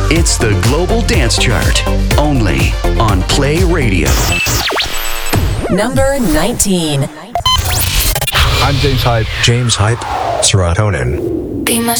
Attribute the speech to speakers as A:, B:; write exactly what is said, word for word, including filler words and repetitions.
A: It's the Global Dance Chart, only on Play Radio.
B: Number nineteen.
C: I'm James Hype.
D: James Hype. Serotonin.
E: Be my